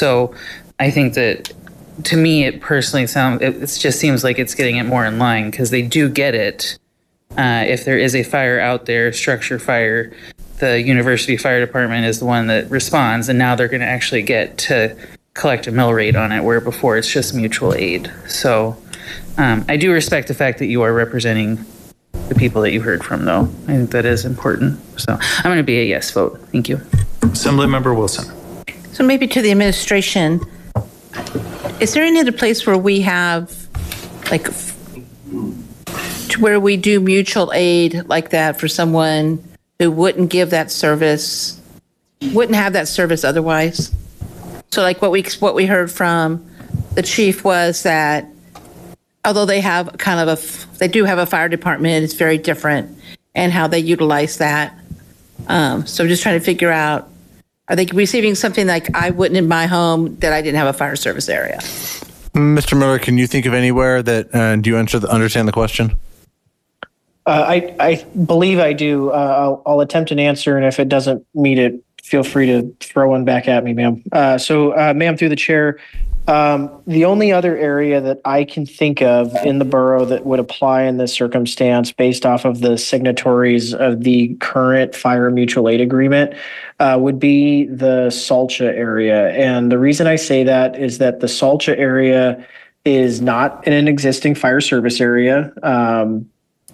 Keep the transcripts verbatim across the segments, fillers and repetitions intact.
So I think that, to me, it personally sounds, it, it just seems like it's getting it more in line, because they do get it. Uh, if there is a fire out there, structure fire, the university fire department is the one that responds, and now they're going to actually get to collect a mill rate on it, where before it's just mutual aid. So um, I do respect the fact that you are representing the people that you heard from, though. I think that is important. So I'm going to be a yes vote. Thank you. Assemblymember Wilson. So maybe to the administration, is there any other place where we have, like, to where we do mutual aid like that for someone who wouldn't give that service, wouldn't have that service otherwise? So like what we what we heard from the chief was that although they have kind of a, they do have a fire department, it's very different, and how they utilize that. Um, so just trying to figure out, are they receiving something like I wouldn't in my home that I didn't have a fire service area? Mister Miller, can you think of anywhere that, uh, do you understand the question? Uh, I, I believe I do. Uh, I'll, I'll attempt an answer, and if it doesn't meet it, feel free to throw one back at me, ma'am. Uh, so, uh, ma'am, through the chair, um, the only other area that I can think of in the borough that would apply in this circumstance based off of the signatories of the current fire mutual aid agreement uh, would be the Salcha area. And the reason I say that is that the Salcha area is not in an existing fire service area. Um,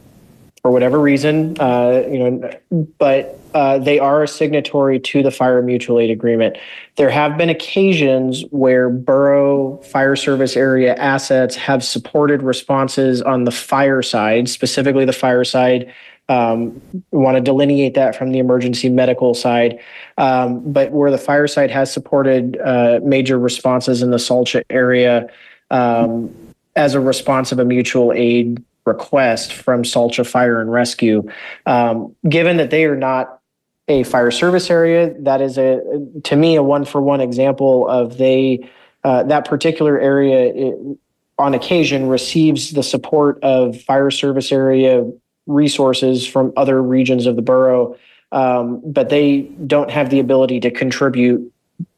for whatever reason, uh, you know, but uh, they are a signatory to the fire mutual aid agreement. There have been occasions where borough fire service area assets have supported responses on the fire side, specifically the fire side. Um, we want to delineate that from the emergency medical side. Um, but where the fire side has supported uh, major responses in the Salcha area um, as a response of a mutual aid request from Salcha Fire and Rescue. Um, given that they are not a fire service area, that is a, to me, a one-for-one example of they, uh, that particular area it, on occasion receives the support of fire service area resources from other regions of the borough, um, but they don't have the ability to contribute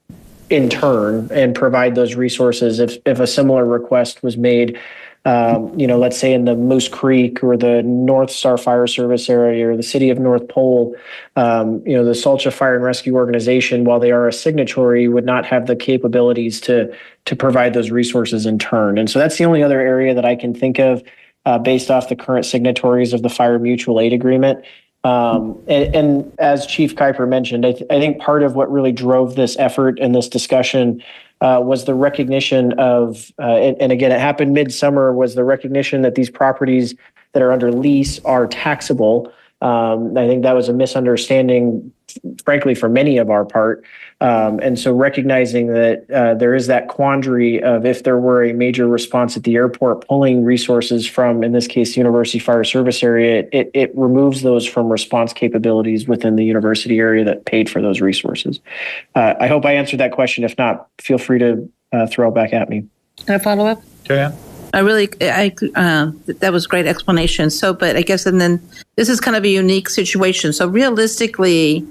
in turn and provide those resources if, if a similar request was made. Um, you know, let's say in the Moose Creek or the North Star Fire Service area or the city of North Pole, um, you know, the Salcha Fire and Rescue Organization, while they are a signatory, would not have the capabilities to to provide those resources in turn. And so that's the only other area that I can think of uh, based off the current signatories of the Fire Mutual Aid Agreement. Um, and, and as Chief Kuiper mentioned, I, th- I think part of what really drove this effort and this discussion Uh, was the recognition of, uh, and, and again, it happened midsummer, was the recognition that these properties that are under lease are taxable. Um, I think that was a misunderstanding, frankly, for many of our part. Um, and so recognizing that uh, there is that quandary of if there were a major response at the airport pulling resources from, in this case, University Fire Service area, it, it removes those from response capabilities within the university area that paid for those resources. Uh, I hope I answered that question. If not, feel free to uh, throw it back at me. Can I follow up? Carrie-Ann? I really, I um, that was great explanation. So, but I guess, and then this is kind of a unique situation. So realistically,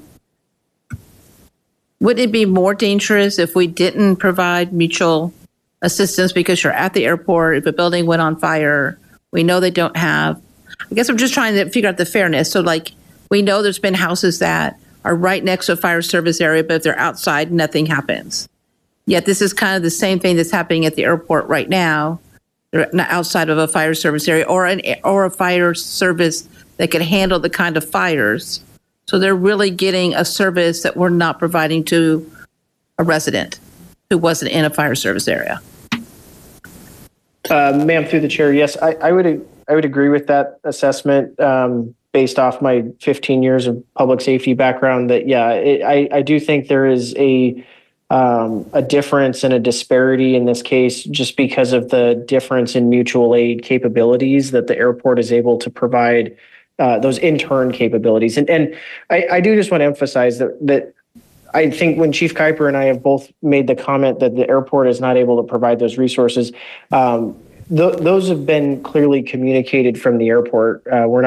would it be more dangerous if we didn't provide mutual assistance because you're at the airport? If a building went on fire, we know they don't have, I guess I'm just trying to figure out the fairness. So like, we know there's been houses that are right next to a fire service area, but if they're outside, nothing happens. Yet this is kind of the same thing that's happening at the airport right now. They're not outside of a fire service area or an or a fire service that could handle the kind of fires. So they're really getting a service that we're not providing to a resident who wasn't in a fire service area. Uh, ma'am, through the chair, yes, I, I would I would agree with that assessment um, based off my fifteen years of public safety background. That yeah, it, I I do think there is a Um, a difference and a disparity in this case just because of the difference in mutual aid capabilities that the airport is able to provide, uh, those intern capabilities. And and I, I do just want to emphasize that that I think when Chief Kuiper and I have both made the comment that the airport is not able to provide those resources, um, th- those have been clearly communicated from the airport. Uh, we're not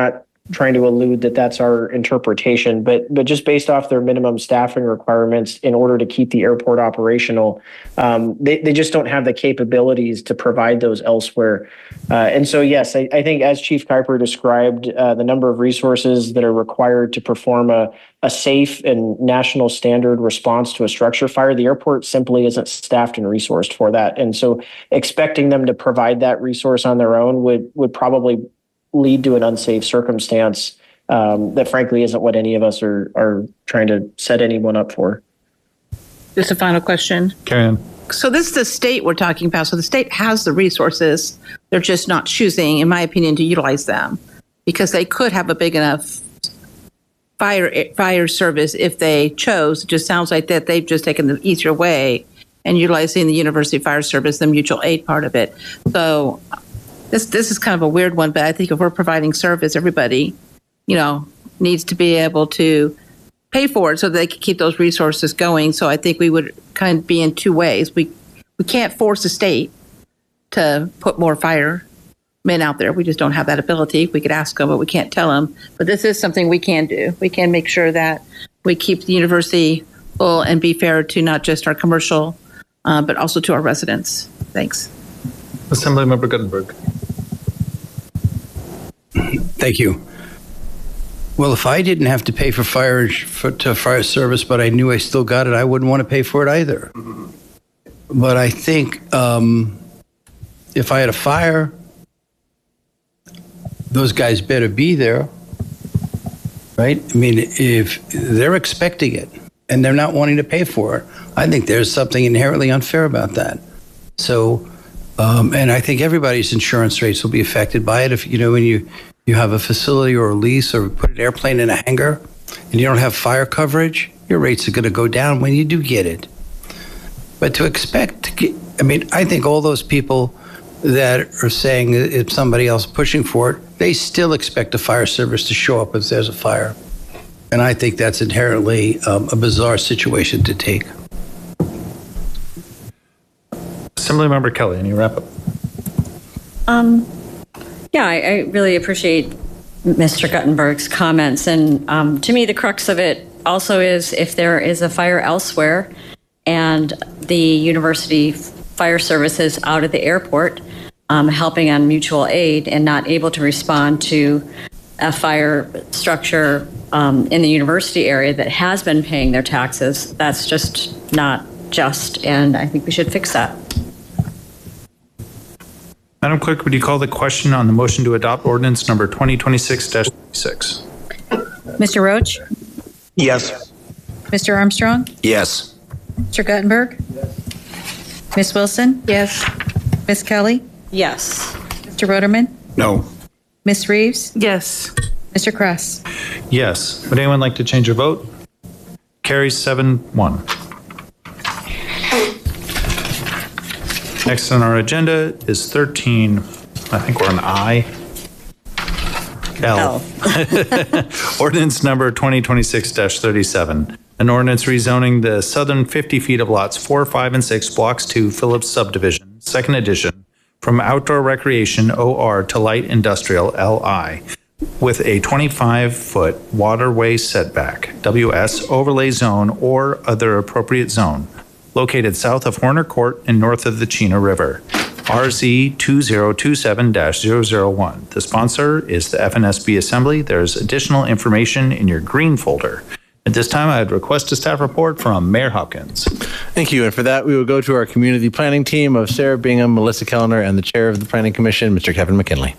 trying to allude that that's our interpretation, but but just based off their minimum staffing requirements in order to keep the airport operational, um, they, they just don't have the capabilities to provide those elsewhere. Uh, and so, yes, I, I think as Chief Kuiper described, uh, the number of resources that are required to perform a, a safe and national standard response to a structure fire, the airport simply isn't staffed and resourced for that. And so expecting them to provide that resource on their own would would probably lead to an unsafe circumstance um, that frankly isn't what any of us are are trying to set anyone up for. Just a final question. Karen. So this is the state we're talking about. So the state has the resources. They're just not choosing, in my opinion, to utilize them because they could have a big enough fire fire service if they chose. It just sounds like that they've just taken the easier way and utilizing the University Fire Service, the mutual aid part of it. So This this is kind of a weird one, but I think if we're providing service, everybody, you know, needs to be able to pay for it so they can keep those resources going. So I think we would kind of be in two ways. We we can't force the state to put more firemen out there. We just don't have that ability. We could ask them, but we can't tell them. But this is something we can do. We can make sure that we keep the university full and be fair to not just our commercial, uh, but also to our residents. Thanks. Assemblymember Guttenberg. Thank you. Well, if I didn't have to pay for fire for, to fire service, but I knew I still got it, I wouldn't want to pay for it either. But I think um, if I had a fire, those guys better be there, right? I mean, if they're expecting it and they're not wanting to pay for it, I think there's something inherently unfair about that. So. Um, and I think everybody's insurance rates will be affected by it. If, you know, when you, you have a facility or a lease or put an airplane in a hangar and you don't have fire coverage, your rates are going to go down when you do get it. But to expect to get, I mean, I think all those people that are saying it's somebody else pushing for it, they still expect a fire service to show up if there's a fire. And I think that's inherently um, a bizarre situation to take. Assemblymember Kelly, any wrap up? Um, yeah, I, I really appreciate Mister Guttenberg's comments. And um, to me, the crux of it also is if there is a fire elsewhere and the university fire service is out at the airport um, helping on mutual aid and not able to respond to a fire structure um, in the university area that has been paying their taxes, that's just not just. And I think we should fix that. Madam Clerk, would you call the question on the motion to adopt ordinance number twenty twenty-six dash thirty-six? Mister Roach? Yes. Mister Armstrong? Yes. Mister Guttenberg? Yes. Miz Wilson? Yes. Miz Kelly? Yes. Mister Roderman? No. Miz Reeves? Yes. Mister Kress? Yes. Would anyone like to change their vote? Carries seven one. Next on our agenda is thirteen. I think we're on I. L. Ordinance number twenty twenty-six dash thirty-seven. An ordinance rezoning the southern fifty feet of lots four, five, and six, blocks two, Phillips subdivision, second edition, from outdoor recreation O R to light industrial L I, with a twenty-five foot waterway setback, W S overlay zone or other appropriate zone, located south of Horner Court and north of the Chena River. R Z two zero two seven dash zero zero one. The sponsor is the F N S B Assembly. There's additional information in your green folder. At this time, I'd request a staff report from Mayor Hopkins. Thank you. And for that, we will go to our community planning team of Sarah Bingham, Melissa Kellner, and the chair of the Planning Commission, Mister Kevin McKinley.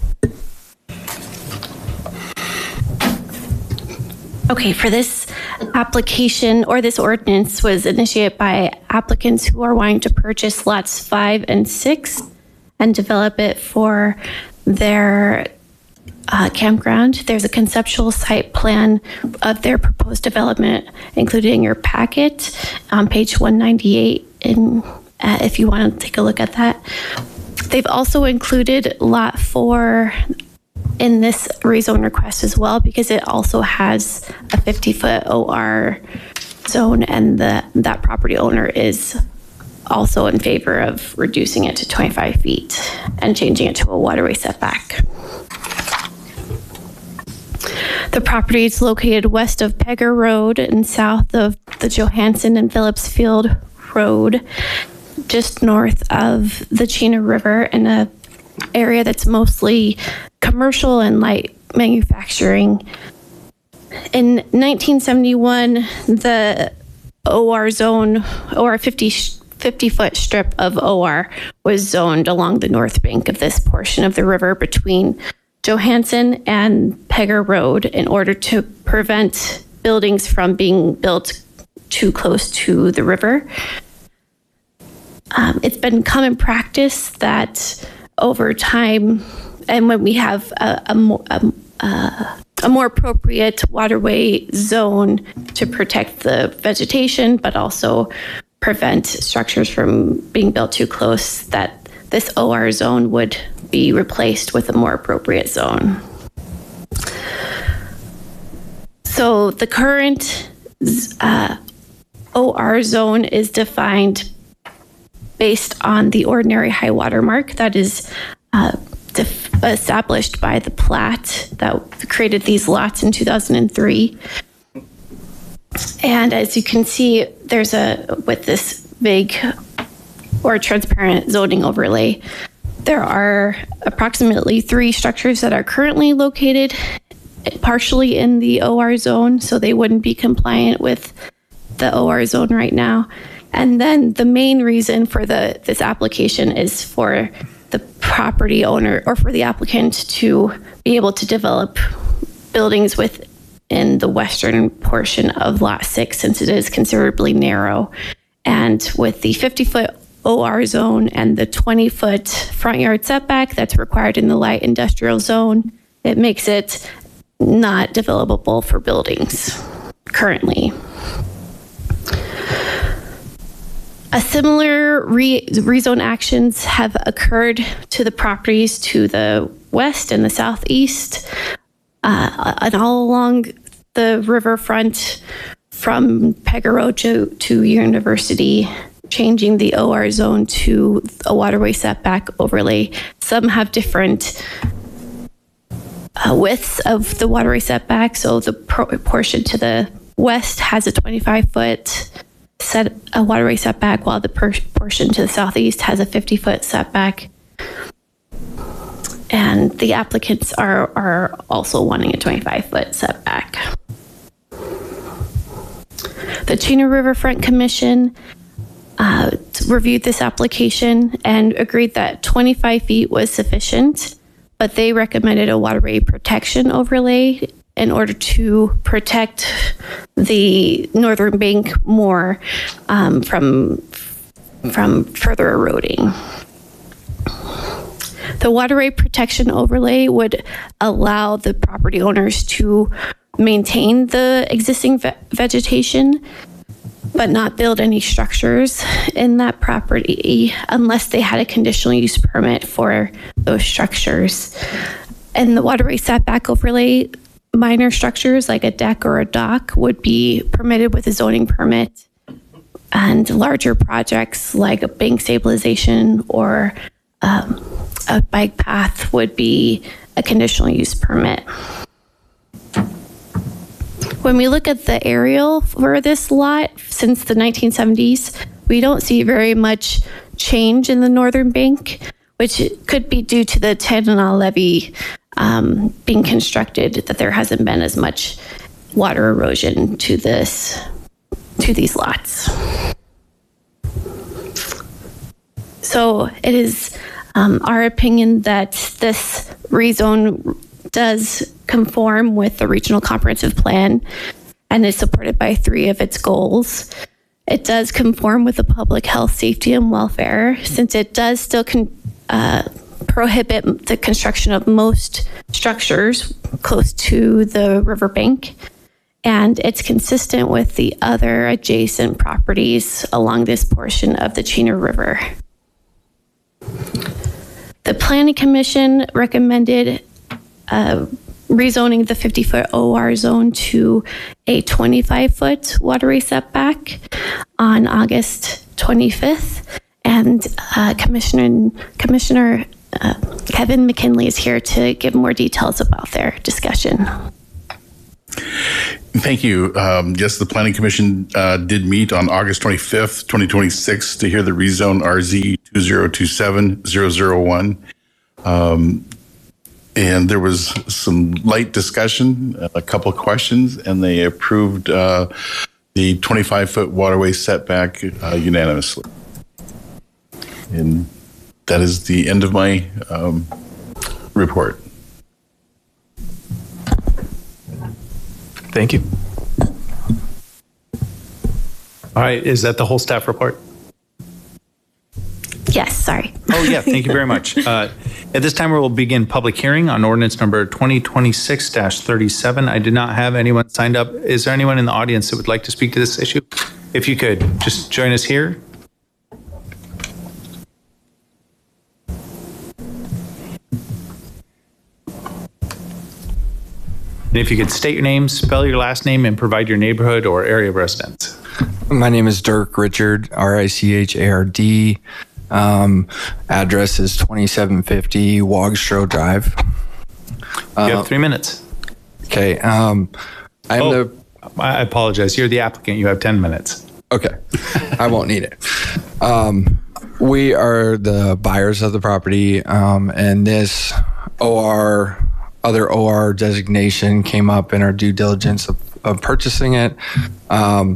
Okay, for this application or this ordinance was initiated by applicants who are wanting to purchase lots five and six and develop it for their uh, campground. There's a conceptual site plan of their proposed development included in your packet on page one ninety-eight in, uh, if you want to take a look at that. They've also included lot four in this rezone request as well, because it also has a fifty foot O R zone, and the that property owner is also in favor of reducing it to twenty-five feet and changing it to a waterway setback. The property is located west of Pegger Road and south of the Johansson and Phillips Field Road, just north of the Chena River, in a area that's mostly commercial and light manufacturing. In nineteen seventy-one, the O R zone, or fifty, fifty foot strip of O R, was zoned along the north bank of this portion of the river between Johansson and Pegger Road in order to prevent buildings from being built too close to the river. Um, it's been common practice that over time, and when we have a, a, more, a, a more appropriate waterway zone to protect the vegetation, but also prevent structures from being built too close, that this O R zone would be replaced with a more appropriate zone. So the current uh, O R zone is defined based on the ordinary high water mark that is uh, def- established by the plat that created these lots in two thousand three. And as you can see, there's a, with this vague or transparent zoning overlay, there are approximately three structures that are currently located partially in the O R zone, so they wouldn't be compliant with the O R zone right now. And then the main reason for the this application is for the property owner or for the applicant to be able to develop buildings within the western portion of Lot six, since it is considerably narrow. And with the fifty foot O R zone and the twenty foot front yard setback that's required in the light industrial zone, it makes it not developable for buildings currently. A similar re- rezone actions have occurred to the properties to the west and the southeast, uh, and all along the riverfront from Pegger Road to, to University, changing the O R zone to a waterway setback overlay. Some have different uh, widths of the waterway setback. So the pro- portion to the west has a twenty-five foot set a waterway setback, while the per- portion to the southeast has a fifty foot setback. And the applicants are, are also wanting a twenty-five foot setback. The Chena Riverfront Commission uh, reviewed this application and agreed that twenty-five feet was sufficient, but they recommended a waterway protection overlay in order to protect the northern bank more um, from, from further eroding. The waterway protection overlay would allow the property owners to maintain the existing ve- vegetation, but not build any structures in that property unless they had a conditional use permit for those structures. And the waterway setback overlay, minor structures like a deck or a dock would be permitted with a zoning permit, and larger projects like a bank stabilization or um, a bike path would be a conditional use permit. When we look at the aerial for this lot since the nineteen seventies, we don't see very much change in the northern bank, which could be due to the Tanana levee um, being constructed, that there hasn't been as much water erosion to this, to these lots. So it is um, our opinion that this rezone does conform with the regional comprehensive plan and is supported by three of its goals. It does conform with the public health, safety, and welfare, since it does still con- uh, prohibit the construction of most structures close to the riverbank. And it's consistent with the other adjacent properties along this portion of the Chena River. The Planning Commission recommended uh, rezoning the fifty foot O R zone to a twenty-five foot waterway setback on August twenty-fifth. And uh, Commissioner, Commissioner uh, Kevin McKinley is here to give more details about their discussion. Thank you. Um, yes, the Planning Commission uh, did meet on August twenty-fifth, twenty twenty-six to hear the rezone R Z two zero two seven zero zero one. Um, and there was some light discussion, a couple of questions, and they approved uh, the twenty-five foot waterway setback uh, unanimously. And that is the end of my um, report. Thank you. All right, is that the whole staff report? Yes, sorry. Oh, yeah, thank you very much. Uh, at this time, we will begin public hearing on ordinance number twenty twenty-six dash thirty-seven. I did not have anyone signed up. Is there anyone in the audience that would like to speak to this issue? If you could, just join us here. And if you could state your name, spell your last name, and provide your neighborhood or area of residence. My name is Dirk Richard, R I C H A R D. Um, address is twenty-seven fifty Wogstro Drive. You have three minutes. Okay. Um, I'm oh, the. I apologize. You're the applicant. You have ten minutes. Okay. I won't need it. Um, we are the buyers of the property, um, and this O R. Other O R designation came up in our due diligence of, of purchasing it. Um,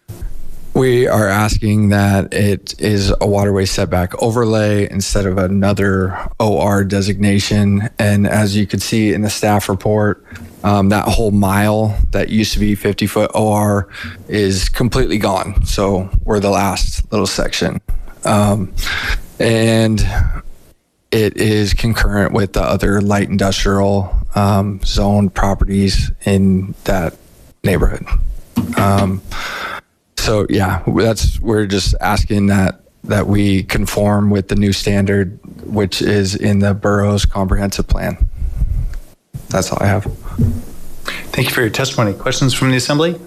we are asking that it is a waterway setback overlay instead of another O R designation. And as you can see in the staff report, um, that whole mile that used to be fifty foot O R is completely gone. So we're the last little section. Um, and it is concurrent with the other light industrial um, zone properties in that neighborhood. Um, so yeah, that's we're just asking that that we conform with the new standard, which is in the borough's comprehensive plan. That's all I have. Thank you for your testimony. Questions from the assembly?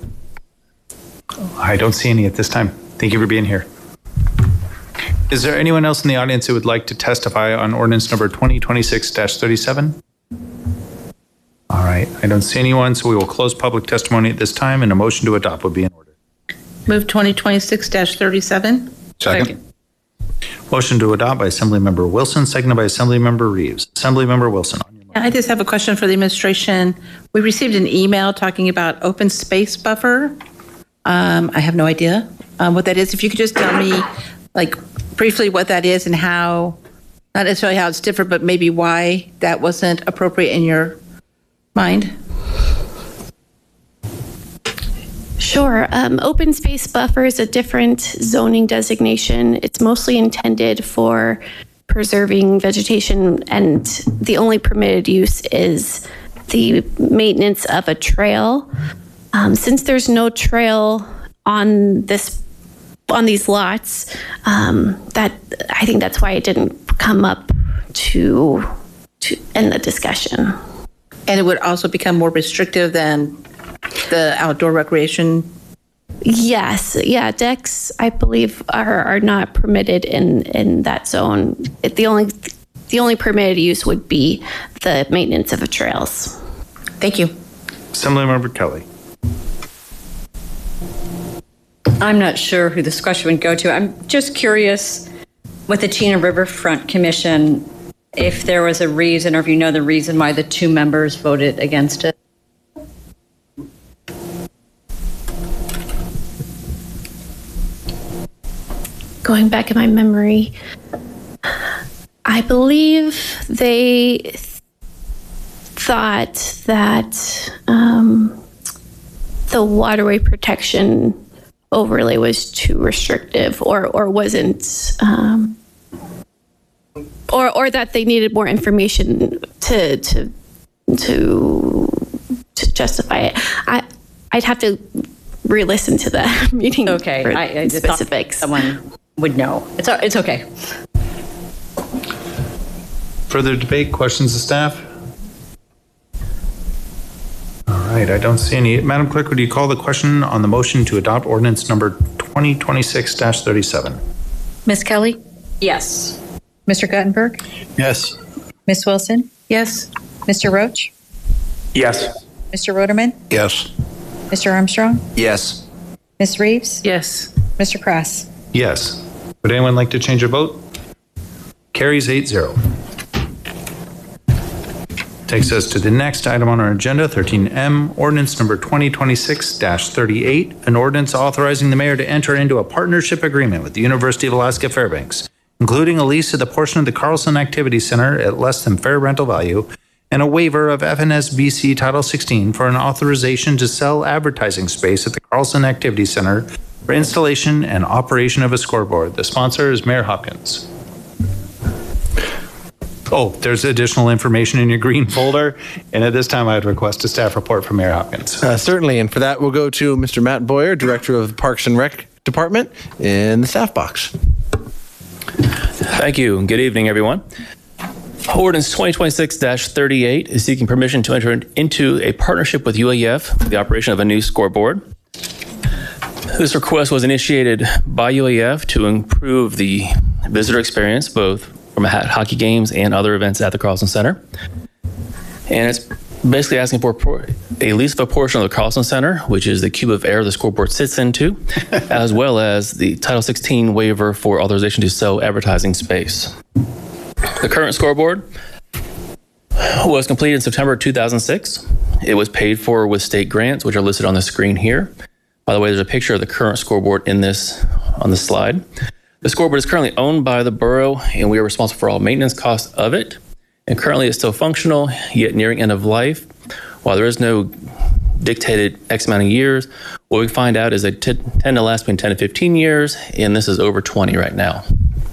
I don't see any at this time. Thank you for being here. Is there anyone else in the audience who would like to testify on ordinance number twenty twenty-six dash thirty-seven? All right, I don't see anyone, so we will close public testimony at this time, and a motion to adopt would be in order. Move twenty twenty-six dash thirty-seven. Second. Motion to adopt by Assemblymember Wilson, seconded by Assemblymember Reeves. Assemblymember Wilson. On your motion. I just have a question for the administration. We received an email talking about open space buffer. Um, I have no idea um, what that is. If you could just tell me, like, briefly what that is and how, not necessarily how it's different, but maybe why that wasn't appropriate in your mind? Sure. Um, open space buffer is a different zoning designation. It's mostly intended for preserving vegetation, and the only permitted use is the maintenance of a trail. Um, since there's no trail on this on these lots, um, that I think that's why it didn't come up to to end the discussion. And it would also become more restrictive than the outdoor recreation? Yes, yeah, decks, I believe, are, are not permitted in, in that zone. It, the only the only permitted use would be the maintenance of the trails. Thank you. Assemblymember Kelly. I'm not sure who this question would go to. I'm just curious, with the Chena Riverfront Commission, if there was a reason, or if you know the reason why the two members voted against it. Going back in my memory, I believe they th- thought that um, the waterway protection overlay was too restrictive, or or wasn't, um, or or that they needed more information to to to to justify it. I I'd have to re-listen to the meeting. Okay, for I, I just specifics. Someone would know. It's it's okay. Further debate, questions of staff? All right, I don't see any. Madam Clerk, would you call the question on the motion to adopt ordinance number twenty twenty-six dash thirty-seven? Miz Kelly? Yes. Mister Guttenberg? Yes. Miz Wilson? Yes. Mister Roach? Yes. Mister Roderman? Yes. Mister Armstrong? Yes. Miz Reeves? Yes. Mister Cross? Yes. Would anyone like to change their vote? Carries eight zero. Takes us to the next item on our agenda, thirteen M, ordinance number twenty twenty-six dash thirty-eight, an ordinance authorizing the mayor to enter into a partnership agreement with the University of Alaska Fairbanks, including a lease of the portion of the Carlson Activity Center at less than fair rental value and a waiver of F N S B C Title sixteen for an authorization to sell advertising space at the Carlson Activity Center for installation and operation of a scoreboard. The sponsor is Mayor Hopkins. Oh, there's additional information in your green folder. And at this time, I would request a staff report from Mayor Hopkins. Uh, certainly. And for that, we'll go to Mister Matt Boyer, Director of the Parks and Rec Department, in the staff box. Thank you. Good evening, everyone. Ordinance twenty twenty-six dash thirty-eight is seeking permission to enter into a partnership with U A F for the operation of a new scoreboard. This request was initiated by U A F to improve the visitor experience, both from hockey games and other events at the Carlson Center. And it's basically asking for a lease of a portion of the Carlson Center, which is the cube of air the scoreboard sits into, as well as the Title sixteen waiver for authorization to sell advertising space. The current scoreboard was completed in September two thousand six. It was paid for with state grants, which are listed on the screen here. By the way, there's a picture of the current scoreboard in this on the slide. The scoreboard is currently owned by the borough, and we are responsible for all maintenance costs of it. And currently it's still functional, yet nearing end of life. While there is no dictated X amount of years, what we find out is it t- tend to last between ten to fifteen years, and this is over twenty right now.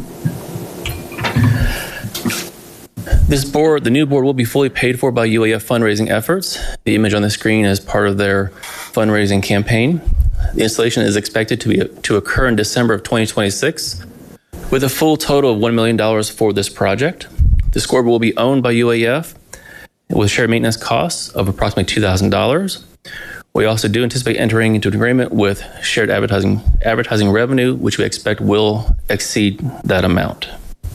This board, the new board, will be fully paid for by U A F fundraising efforts. The image on the screen is part of their fundraising campaign. The installation is expected to be to occur in December of twenty twenty-six, with a full total of one million dollars for this project. The scoreboard will be owned by U A F with shared maintenance costs of approximately two thousand dollars. We also do anticipate entering into an agreement with shared advertising advertising revenue, which we expect will exceed that amount.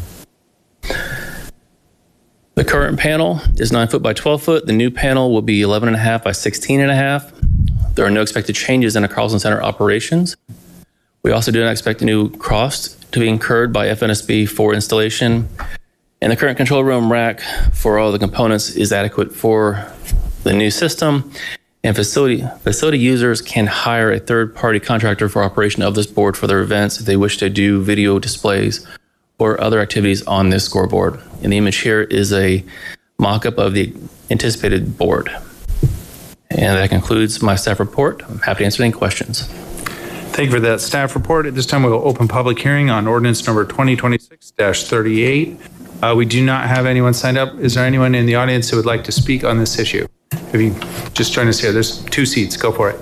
The current panel is nine foot by twelve foot. The new panel will be eleven and a half by sixteen and a half. There are no expected changes in the Carlson Center operations. We also do not expect a new cost to be incurred by F N S B for installation. And the current control room rack for all the components is adequate for the new system. And facility facility users can hire a third-party contractor for operation of this board for their events if they wish to do video displays or other activities on this scoreboard. And the image here is a mock-up of the anticipated board. And that concludes my staff report. I'm happy to answer any questions. Thank you for that staff report. At this time, we will open public hearing on ordinance number twenty twenty-six dash thirty-eight. Uh, we do not have anyone signed up. Is there anyone in the audience who would like to speak on this issue? If you just join us here, there's two seats. Go for it.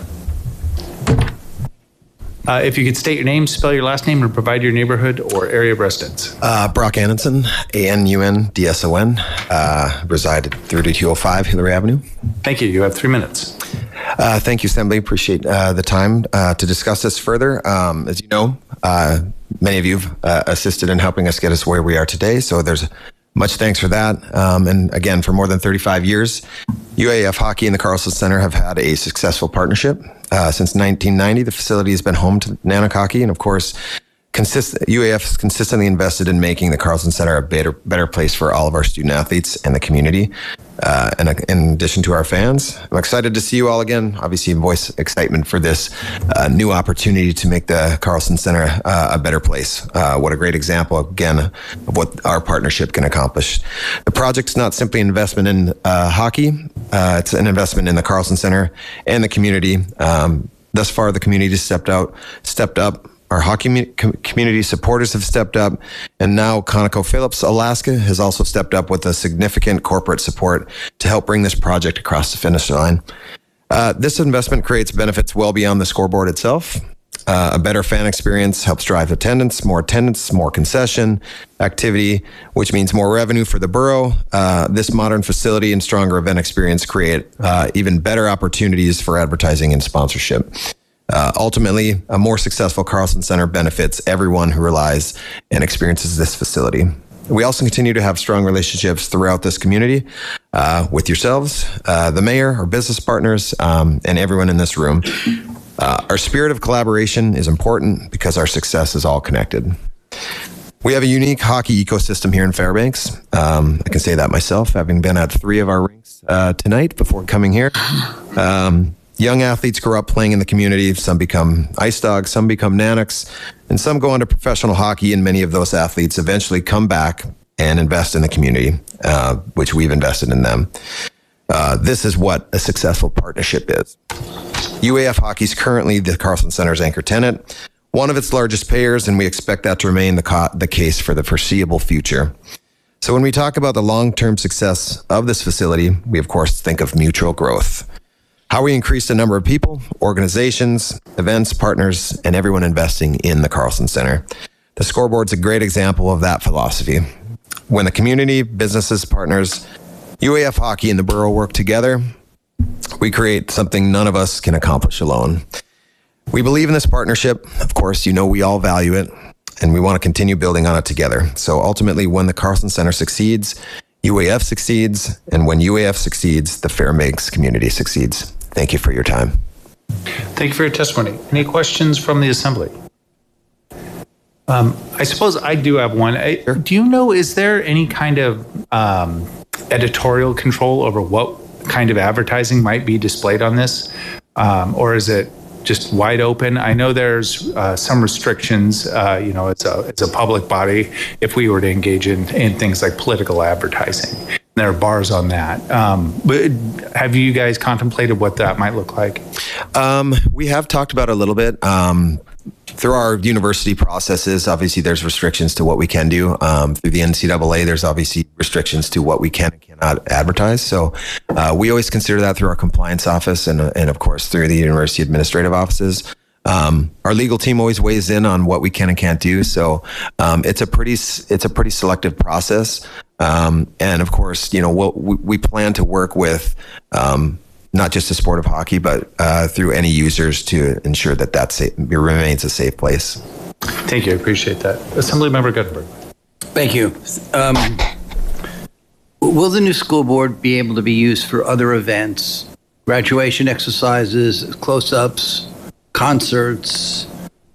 Uh, if you could state your name, spell your last name, and provide your neighborhood or area of residence. Uh, Brock Annenson, A N U N D S O N, uh, reside at thirty-two oh five Hillary Avenue. Thank you. You have three minutes. Uh, thank you, Assembly. Appreciate uh, the time uh, to discuss this further. Um, as you know, uh, many of you have uh, assisted in helping us get us where we are today, so there's much thanks for that. Um, and again, for more than thirty-five years, U A F Hockey and the Carlson Center have had a successful partnership. Uh, since nineteen ninety, the facility has been home to Nanook Hockey, and of course, consist- U A F has consistently invested in making the Carlson Center a better, better place for all of our student athletes and the community. Uh, and in addition to our fans, I'm excited to see you all again. Obviously, voice excitement for this uh, new opportunity to make the Carlson Center uh, a better place. Uh, what a great example, again, of what our partnership can accomplish. The project's not simply an investment in uh, hockey. Uh, it's an investment in the Carlson Center and the community. Um, thus far, the community has stepped out, stepped up. Our hockey community supporters have stepped up, and now ConocoPhillips Alaska has also stepped up with a significant corporate support to help bring this project across the finish line. Uh, this investment creates benefits well beyond the scoreboard itself. Uh, a better fan experience helps drive attendance, more attendance, more concession activity, which means more revenue for the borough. Uh, this modern facility and stronger event experience create uh, even better opportunities for advertising and sponsorship. Uh, ultimately, a more successful Carlson Center benefits everyone who relies and experiences this facility. We also continue to have strong relationships throughout this community uh, with yourselves, uh, the mayor, our business partners, um, and everyone in this room. Uh, our spirit of collaboration is important because our success is all connected. We have a unique hockey ecosystem here in Fairbanks. Um, I can say that myself, having been at three of our rinks uh, tonight before coming here. Um, young athletes grow up playing in the community. Some become ice dogs, some become Nanoks, and some go on to professional hockey, and many of those athletes eventually come back and invest in the community, uh, which we've invested in them. Uh, this is what a successful partnership is. U A F Hockey is currently the Carlson Center's anchor tenant, one of its largest payers, and we expect that to remain the, co- the case for the foreseeable future. So when we talk about the long-term success of this facility, we of course think of mutual growth. How we increase the number of people, organizations, events, partners, and everyone investing in the Carlson Center. The scoreboard's a great example of that philosophy. When the community, businesses, partners, U A F Hockey, and the borough work together, we create something none of us can accomplish alone. We believe in this partnership. Of course, you know we all value it, and we want to continue building on it together. So ultimately, when the Carlson Center succeeds, U A F succeeds, and when U A F succeeds, the Fairbanks community succeeds. Thank you for your time. Thank you for your testimony. Any questions from the Assembly? Um, I suppose I do have one. I, do you know, is there any kind of um, editorial control over what kind of advertising might be displayed on this? Um, or is it just wide open? I know there's uh, some restrictions, uh, you know, it's a, it's a public body if we were to engage in, in things like political advertising. There are bars on that. Um, but have you guys contemplated what that might look like? Um, we have talked about it a little bit. Um, through our university processes, obviously there's restrictions to what we can do. Um, through the N C double A, there's obviously restrictions to what we can and cannot advertise. So uh, we always consider that through our compliance office and, and of course through the university administrative offices. Um, our legal team always weighs in on what we can and can't do. So um, it's a pretty it's a pretty selective process. Um, and of course, you know, we'll, we we plan to work with um, not just the sport of hockey, but uh, through any users to ensure that that safe, remains a safe place. Thank you. I appreciate that. Assemblymember Guttenberg. Thank you. Um, will the new school board be able to be used for other events, graduation exercises, close-ups, concerts,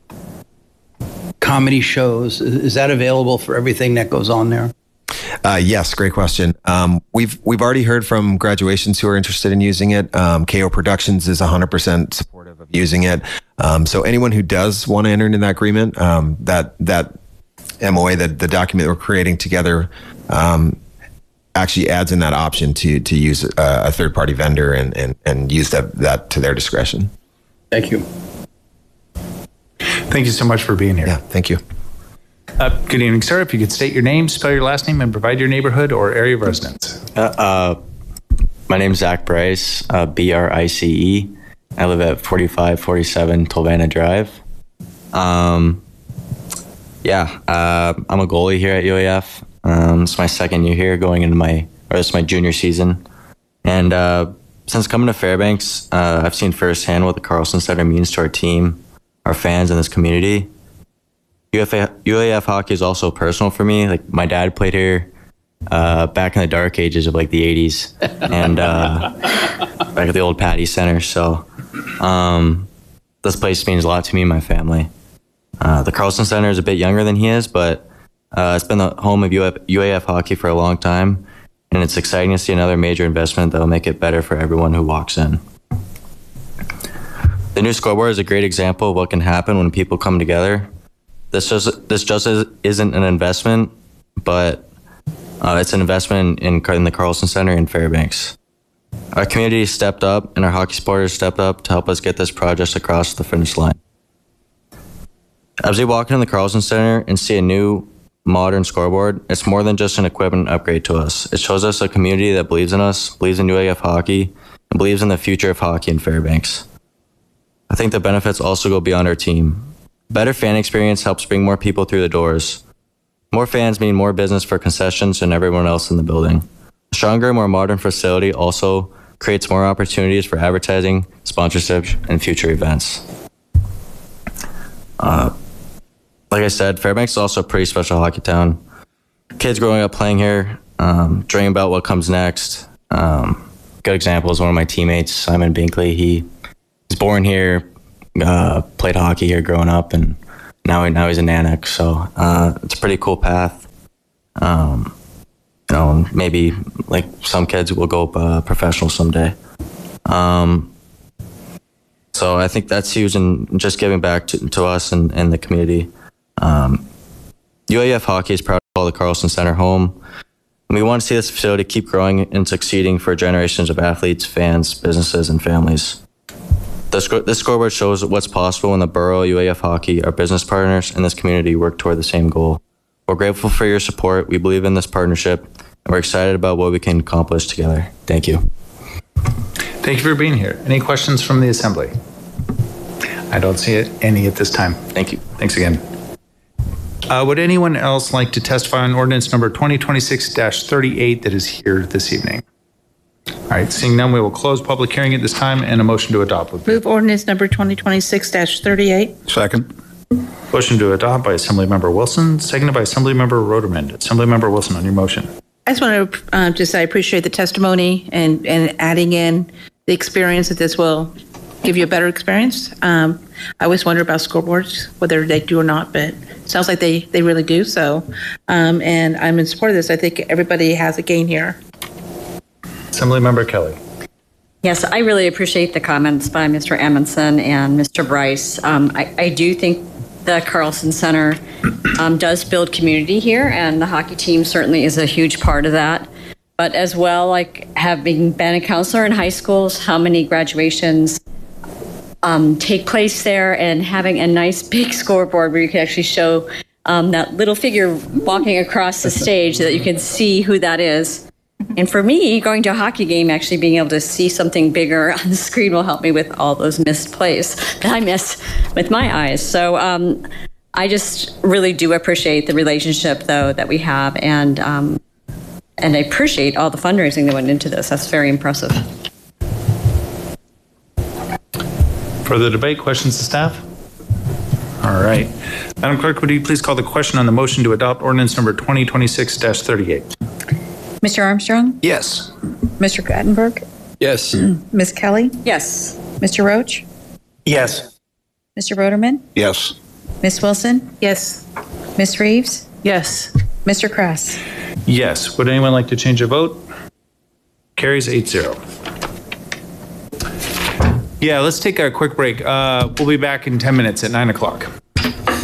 comedy shows? Is that available for everything that goes on there? Uh, yes, great question. Um, we've we've already heard from graduations who are interested in using it. Um, K O Productions is one hundred percent supportive of using it. Um, so anyone who does want to enter into that agreement, um, that that M O A, the, the document we're creating together, um, actually adds in that option to to use a, a third party vendor and, and and use that that to their discretion. Thank you. Thank you so much for being here. Yeah, thank you. Uh, good evening, sir. If you could state your name, spell your last name, and provide your neighborhood or area of residence. Uh, uh, my name's Zach Bryce, uh, B R I C E. I live at forty-five forty-seven Tolvana Drive. Um, yeah, uh, I'm a goalie here at U A F. Um, it's my second year here, going into my, or it's my junior season. And uh, since coming to Fairbanks, uh, I've seen firsthand what the Carlson Center means to our team, our fans, and this community. U A F hockey is also personal for me. Like, my dad played here uh, back in the dark ages of like the eighties, and uh, back at the old Patty Center. So um, this place means a lot to me and my family. Uh, the Carlson Center is a bit younger than he is, but uh, it's been the home of U A F hockey for a long time, and it's exciting to see another major investment that will make it better for everyone who walks in. The new scoreboard is a great example of what can happen when people come together. This just this just isn't an investment, but uh, it's an investment in, in the Carlson Center in Fairbanks. Our community stepped up, and our hockey supporters stepped up to help us get this project across the finish line. As we walk into the Carlson Center and see a new, modern scoreboard, it's more than just an equipment upgrade to us. It shows us a community that believes in us, believes in U A F hockey, and believes in the future of hockey in Fairbanks. I think the benefits also go beyond our team. Better fan experience helps bring more people through the doors. More fans mean more business for concessions and everyone else in the building. A stronger, more modern facility also creates more opportunities for advertising, sponsorship, and future events. Uh, like I said, Fairbanks is also a pretty special hockey town. kids growing up playing here, um, dreaming about what comes next. Um, good example is one of my teammates, Simon Binkley. He was born here, uh, played hockey here growing up, and now now he's in Nanack. So uh, it's a pretty cool path. Um, you know, maybe like some kids will go uh, professional someday. Um, so I think that's huge, and just giving back to, to us and, and the community. Um, U A F Hockey is proud to call the Carlson Center home. And we want to see this facility keep growing and succeeding for generations of athletes, fans, businesses, and families. This, this scoreboard shows what's possible when the Borough, U A F Hockey, our business partners, and this community work toward the same goal. We're grateful for your support. We believe in this partnership, and we're excited about what we can accomplish together. Thank you. Thank you for being here. Any questions from the Assembly? I don't see it, any at this time. Thank you. Thanks again. Uh, would anyone else like to testify on ordinance number twenty twenty-six dash thirty-eight that is here this evening? All right, seeing none, we will close public hearing at this time, and a motion to adopt. Move ordinance number twenty twenty-six dash thirty-eight. Second. Motion to adopt by Assemblymember Wilson, seconded by Assemblymember Roderman. Assemblymember Wilson, on your motion. I just want to uh, just say I appreciate the testimony and, and adding in the experience that this will give you a better experience. Um, I always wonder about scoreboards, whether they do or not, but it sounds like they, they really do. So, um, and I'm in support of this. I think everybody has a gain here. Assemblymember Kelly. Yes, I really appreciate the comments by Mister Amundson and Mister Bryce. Um, I, I do think the Carlson Center um, does build community here, and the hockey team certainly is a huge part of that. But as well, like having been a counselor in high schools, how many graduations um, take place there, and having a nice big scoreboard where you can actually show um, that little figure walking across the stage so that you can see who that is. And for me, going to a hockey game, actually being able to see something bigger on the screen will help me with all those missed plays that I miss with my eyes. So um, I just really do appreciate the relationship, though, that we have. And um, and I appreciate all the fundraising that went into this. That's very impressive. Further debate, questions to staff? All right. Madam Clerk, would you please call the question on the motion to adopt ordinance number twenty twenty-six dash thirty-eight? Mister Armstrong? Yes. Mister Guttenberg? Yes. Miz Kelly? Yes. Mister Roach? Yes. Mister Roderman? Yes. Miz Wilson? Yes. Miz Reeves? Yes. Mister Kress? Yes. Would anyone like to change a vote? Carries eight zero. Yeah, let's take a quick break. Uh, we'll be back in ten minutes at nine o'clock.